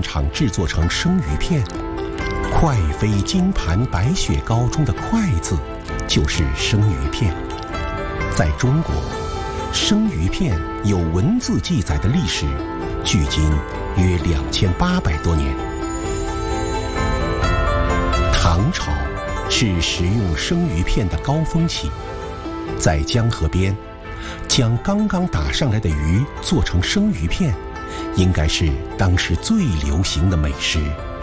场制作成生鱼片，快飞金盘白雪糕中的快字就是生鱼片。在中国，生鱼片有文字记载的历史距今约2800多年。唐朝是食用生鱼片的高峰期，在江河边将刚刚打上来的鱼做成生鱼片，应该是当时最流行的美食。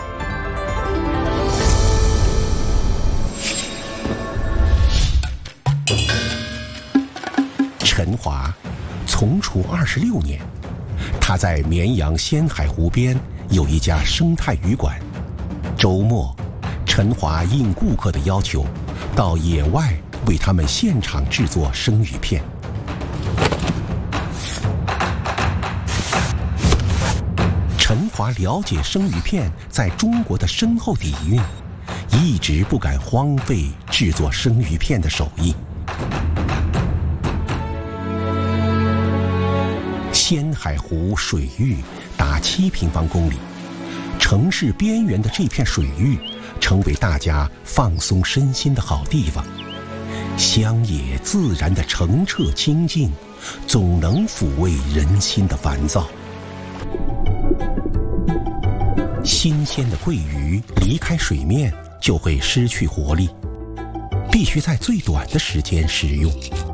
陈华从厨26年，他在绵阳仙海湖边有一家生态鱼馆。周末，陈华应顾客的要求，到野外为他们现场制作生鱼片。陈华了解生鱼片在中国的深厚底蕴，一直不敢荒废制作生鱼片的手艺。仙海湖水域达7平方公里，城市边缘的这片水域成为大家放松身心的好地方。乡野自然的澄澈清净，总能抚慰人心的烦躁。新鲜的桂鱼离开水面就会失去活力，必须在最短的时间食用。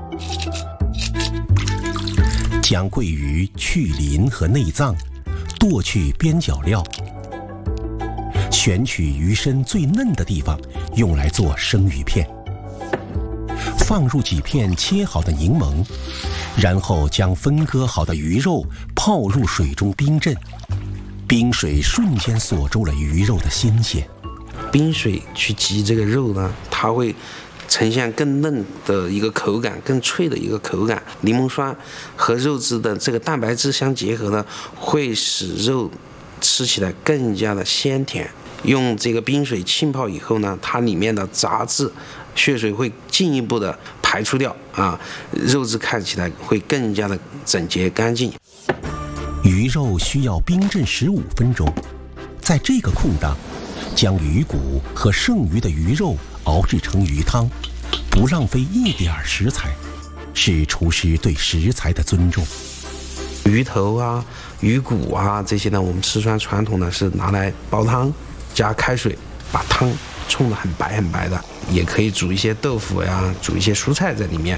将桂鱼去鳞和内脏，剁去边角料，选取鱼身最嫩的地方用来做生鱼片。放入几片切好的柠檬，然后将分割好的鱼肉泡入水中冰镇，冰水瞬间锁住了鱼肉的新鲜。 冰水去激这个肉呢，它会呈现更嫩的一个口感，更脆的一个口感。柠檬酸和肉质的这个蛋白质相结合呢，会使肉吃起来更加的鲜甜。用这个冰水浸泡以后呢，它里面的杂质、血水会进一步的排出掉啊，肉质看起来会更加的整洁干净。 鱼肉需要冰镇15分钟，在这个空档，将鱼骨和剩余的鱼肉熬制成鱼汤，不浪费一点食材，是厨师对食材的尊重。 鱼头啊、鱼骨啊这些呢，我们四川传统呢是拿来煲汤，加开水，把汤冲得很白很白的，也可以煮一些豆腐呀，煮一些蔬菜在里面。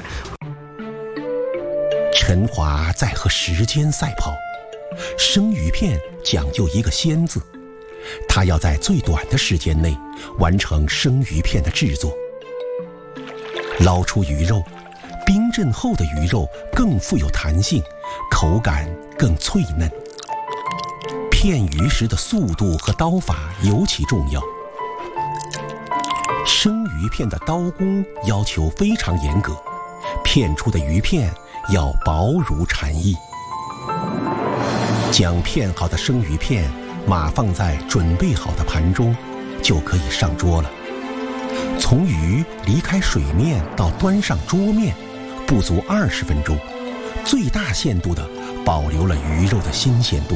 陈华在和时间赛跑，生鱼片讲究一个鲜字，他要在最短的时间内完成生鱼片的制作。捞出鱼肉，冰镇后的鱼肉更富有弹性，口感更脆嫩。片鱼时的速度和刀法尤其重要。生鱼片的刀工要求非常严格，片出的鱼片要薄如蝉翼。将片好的生鱼片码放在准备好的盘中，就可以上桌了。从鱼离开水面到端上桌面，不足20分钟，最大限度地保留了鱼肉的新鲜度。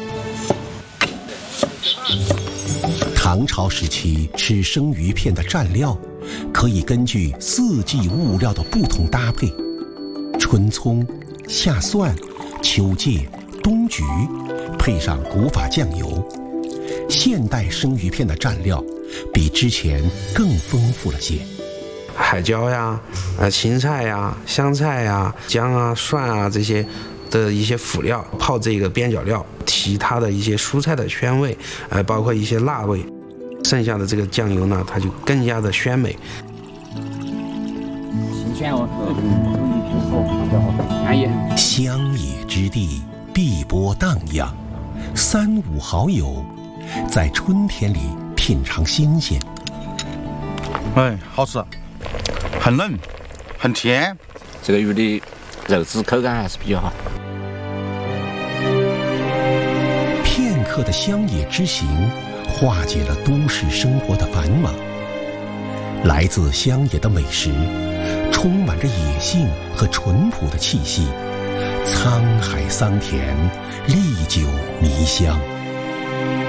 唐朝时期吃生鱼片的蘸料，可以根据4季物料的不同搭配，春葱、夏蒜、秋芥、冬菊，配上古法酱油。现代生鱼片的蘸料比之前更丰富了些， 海椒呀、芹菜呀、香菜呀、姜啊、蒜啊这些的一些辅料，泡这个边角料，提它的一些蔬菜的鲜味，包括一些辣味。剩下的这个酱油呢，它就更加的鲜美。 乡野之地，碧波荡漾，3、5好友在春天里品尝新鲜。 好吃，很嫩，很甜。 这个鱼的肉质口感还是比较好。 片刻的乡野之行，化解了都市生活的繁忙。来自乡野的美食，充满着野性和淳朴的气息，沧海桑田，历久弥香。